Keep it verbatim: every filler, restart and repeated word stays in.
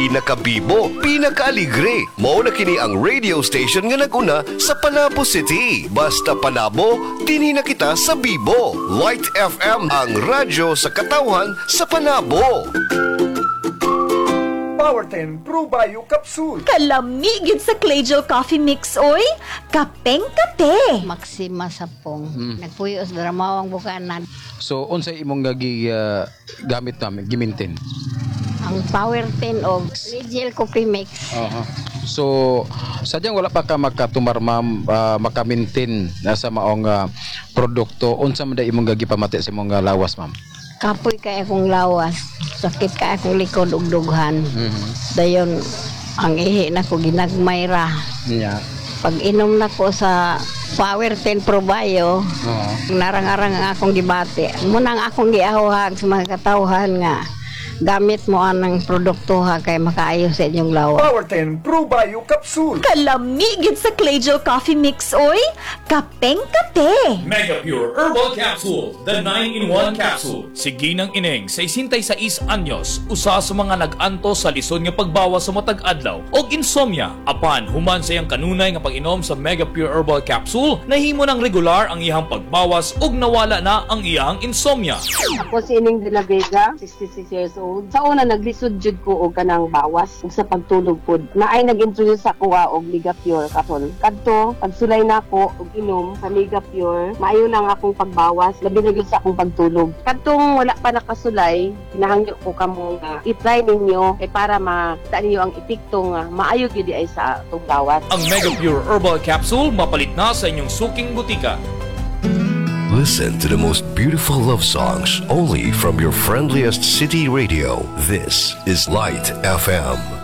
pinakabibo, pinakaaligre. Mao na kini ang radio station nga naguna sa Panabo City. Basta Panabo, dinhi na kita sa Bibo. Light F M, ang radyo sa katawhan sa Panabo. Power ten Pro Bio Capsule. Kalamigid sa Claygel Coffee Mix, oy. Kapeng kape. Maxima Sapong. Hmm. Nagpuyos dramawang bukanan. So, unsay imong gagi uh, gamit namin, gimintin? Ang Power ten o Claygel Coffee Mix. Uh-huh. So, sadyang wala pa ka makatumar, ma'am, uh, makamintin na sa maong uh, produkto. Unsa man da imong gagi pamati sa imong uh, lawas, ma'am? Kapoy kay akong lawas. Sakit kay akong likod ug dughan. Mm-hmm. Dayon ang ihi na ko ginagmay ra. Yeah. Pag inom na ko sa Power ten Pro Bio, uh-huh. narang-arang ang akong gibati. Muna ang akong giahuhag sa mga katawhan nga gamit mo anang produkto ha kay makaayo sa inyong lawas. Power ten Pro Bio Capsule. Kalamigid sa Claygel Coffee Mix, oy. Kapeng kape. Mega Pure Herbal Capsule, the nine in one capsule. Sige ng ineng, sesenta y seis anyos, usa sa mga nag-anto sa lison nga pagbawas sa matag adlaw og insomnia. Apan human sa iyang kanunay nga pag-inom sa Mega Pure Herbal Capsule, nahimo ng regular ang iyang pagbawas ug nawala na ang iyang insomnia. Ako si Ining de la Vega, sixty-six years old. Sa una naglisod jud ko og kanang bawas ug sa pagtulog pod. Naay nag-introduce sa kuha og Mega Pure karon. Kadto pagsulay nako og inom sa Mega Pure, maayo na ang akong pagbawas, labi na gyud sa akong pagtulog. Kadtong wala pa nakasulay, hinahangyo ko kamo nga i-try ninyo kay para makita ninyo ang epekto nga maayo gyud ay sa atong lawas. Ang Mega Pure Herbal Capsule mapalit na sa inyong suking butika. Listen to the most beautiful love songs only from your friendliest city radio. This is Light F M.